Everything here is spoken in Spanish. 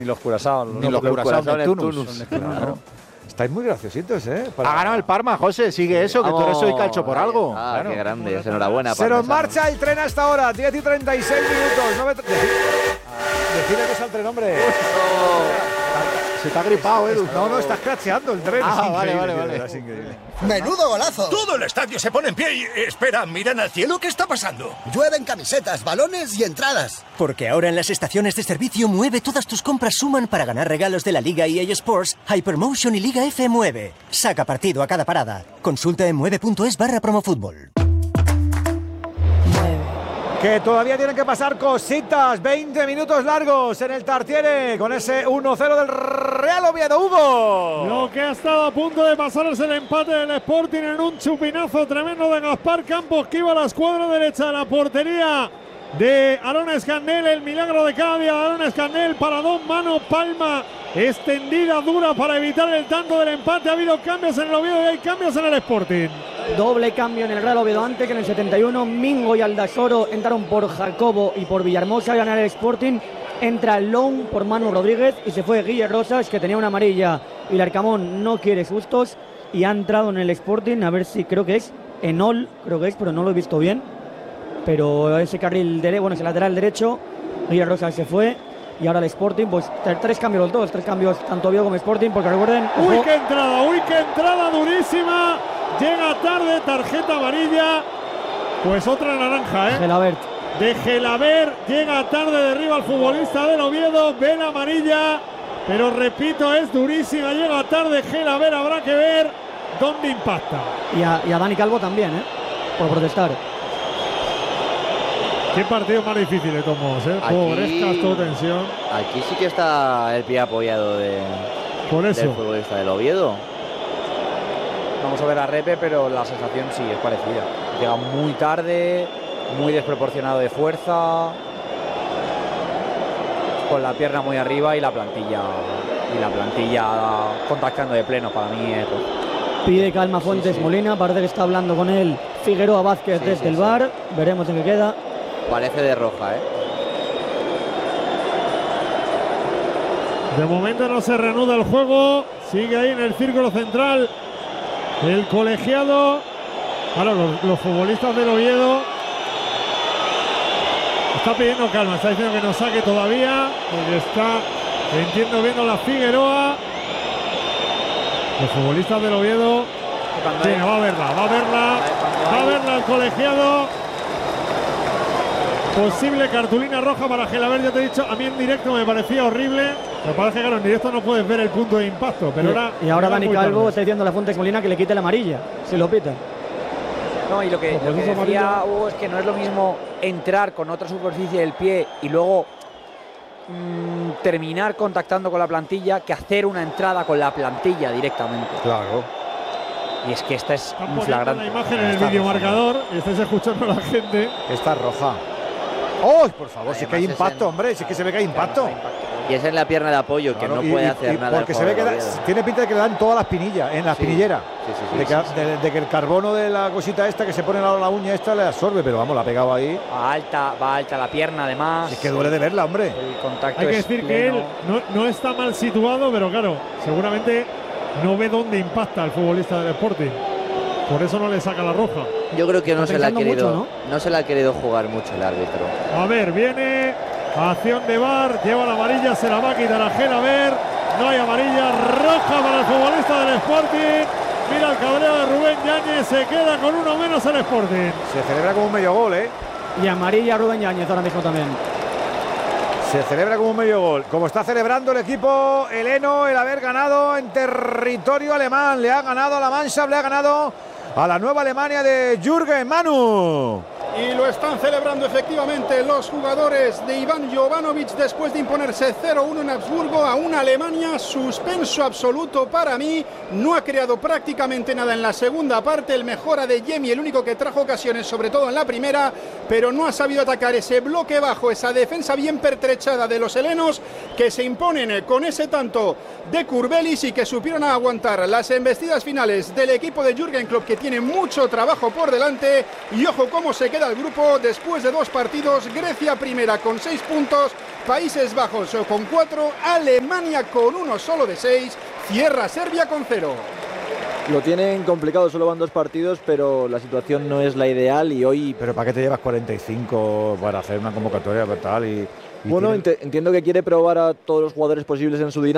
Ni los curasados. Ni los curasados Neptunus. Claro. Estáis muy graciositos, ¿eh? Ha ganado el Parma, José, sigue eso, que tú eres hoy calcho por algo. Claro. Qué grande, enhorabuena. Se nos marcha el tren hasta ahora, 10 y 36 minutos. Decide que salte el nombre. Se te ha gripado, Edu. No, estás cracheando el tren. Vale. Es increíble. ¡Menudo golazo! Todo el estadio se pone en pie y... Espera, miran al cielo, ¿qué está pasando? Llueven camisetas, balones y entradas. Porque ahora en las estaciones de servicio Mueve todas tus compras suman para ganar regalos de la Liga EA Sports, Hypermotion y Liga F Mueve. Saca partido a cada parada. Consulta en mueve.es/promofútbol. Que todavía tienen que pasar cositas. 20 minutos largos en el Tartiere con ese 1-0 del Real Oviedo. Hugo. Lo que ha estado a punto de pasar es el empate del Sporting en un chupinazo tremendo de Gaspar Campos, que iba a la escuadra derecha de la portería de Aaron Escandel. El milagro de cada día de Aaron Escandel para dos manos, palma extendida, dura para evitar el tanto del empate. Ha habido cambios en el Oviedo y hay cambios en el Sporting. Doble cambio en el Real Oviedo antes, que en el 71 Mingo y Aldasoro entraron por Jacobo y por Villahermosa. Ganar el Sporting, entra Long por Manu Rodríguez y se fue Guille Rosas, que tenía una amarilla y el Arcamón no quiere sustos, y ha entrado en el Sporting, a ver si creo que es Enol, pero no lo he visto bien, pero ese carril ese lateral derecho, Guille Rosas se fue. Y ahora el Sporting, pues tres cambios los dos, tres cambios tanto Oviedo como Sporting, porque recuerden... ¡Uy, qué entrada durísima! Llega tarde, tarjeta amarilla, pues otra naranja, ¿eh? Gelabert. De Gelabert, llega tarde, derriba al futbolista del Oviedo, ve la amarilla, pero repito, es durísima, llega tarde Gelabert, habrá que ver dónde impacta. Y a Dani Calvo también, ¿eh? Por protestar. Qué partido más difícil de Tomos, ¿eh? Pobrescas, toda tensión. Aquí sí que está el pie apoyado del futbolista del Oviedo. Vamos a ver a Repe, pero la sensación sí es parecida. Llega muy tarde, muy desproporcionado de fuerza, con la pierna muy arriba y la plantilla contactando de pleno. Para mí es... Pide calma Fuentes Molina, parece que está hablando con él Figueroa Vázquez desde el VAR. Veremos en qué queda. Parece de roja, ¿eh? De momento no se reanuda el juego. Sigue ahí en el círculo central el colegiado. Ahora los futbolistas del Oviedo está pidiendo calma. Está diciendo que no saque todavía, porque está, entiendo, viendo la Figueroa. Los futbolistas del Oviedo. Venga, va a verla el colegiado. Posible cartulina roja para Gelabert, ya te he dicho, a mí en directo me parecía horrible. Me parece que claro, en directo no puedes ver el punto de impacto, pero ahora Dani Calvo está diciendo a la Fuentes Molina que le quite la amarilla, si lo pitan. No, y lo que decía Hugo es que no es lo mismo entrar con otra superficie del pie y luego terminar contactando con la plantilla que hacer una entrada con la plantilla directamente. Claro. Y es que esta es un flagrante. La imagen en el videomarcador y estáis escuchando a la gente. Esta roja. ¡Oh, por favor! Si es que hay impacto, hombre. Si es que se ve que hay impacto. Y es en la pierna de apoyo, que no puede hacer nada. Porque se ve que tiene pinta de que le dan todas las pinillas, en la espinillera. De que el carbono de la cosita esta que se pone a la uña esta le absorbe, pero vamos, la ha pegado ahí. Va alta la pierna, además. Es que duele de verla, hombre. El contacto hay que decir que él no está mal situado, pero claro, seguramente no ve dónde impacta el futbolista del Sporting. Por eso no le saca la roja. Yo creo que no se la ha querido jugar mucho el árbitro. A ver, viene acción de VAR, lleva la amarilla, se la va a quitar a Gelabert. No hay amarilla, roja para el futbolista del Sporting. Mira el cabreo de Rubén Yáñez, se queda con uno menos el Sporting. Se celebra como un medio gol, ¿eh? Y amarilla Rubén Yáñez ahora mismo también. Se celebra como un medio gol. Como está celebrando el equipo heleno el haber ganado en territorio alemán. Le ha ganado a la Mannschaft, le ha ganado a la Nueva Alemania de Jürgen Manu. Y lo están celebrando efectivamente los jugadores de Iván Jovanovic después de imponerse 0-1 en Habsburgo a una Alemania. Suspenso absoluto para mí. No ha creado prácticamente nada en la segunda parte. El mejor Adeyemi, el único que trajo ocasiones, sobre todo en la primera, pero no ha sabido atacar ese bloque bajo, esa defensa bien pertrechada de los helenos, que se imponen con ese tanto de Kurbelis y que supieron aguantar las embestidas finales del equipo de Jürgen Klopp, que tiene mucho trabajo por delante. Y ojo cómo se queda el grupo después de 2 partidos. Grecia primera con 6 puntos, Países Bajos con 4, Alemania con 1 solo de 6, cierra Serbia con 0. Lo tienen complicado, solo van 2 partidos, pero la situación no es la ideal y hoy... Pero ¿para qué te llevas 45 para hacer una convocatoria tal? Bueno, entiendo que quiere probar a todos los jugadores posibles en su dinámica.